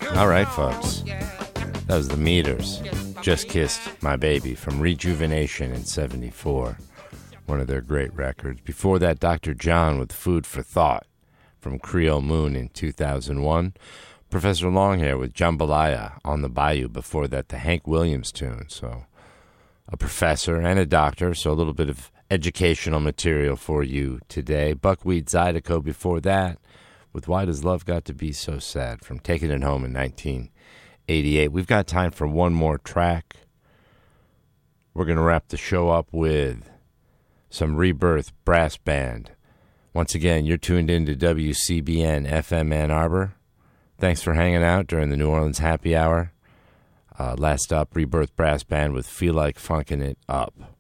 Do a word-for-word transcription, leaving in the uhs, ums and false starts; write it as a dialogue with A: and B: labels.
A: All right, folks. That was the Meters. Just Kissed My Baby from Rejuvenation in seventy-four. One of their great records. Before that, Doctor John with Food for Thought from Creole Moon in two thousand one. Professor Longhair with Jambalaya on the Bayou. Before that, the Hank Williams tune. So a professor and a doctor, so a little bit of educational material for you today. Buckwheat Zydeco before that with Why Does Love Got to Be So Sad from Taking It Home in nineteen eighty-eight. We've got time for one more track. We're going to wrap the show up with some Rebirth Brass Band. Once again, you're tuned in to W C B N F M Ann Arbor. Thanks for hanging out during the New Orleans Happy Hour. Uh, last up, Rebirth Brass Band with Feel Like Funkin' It Up.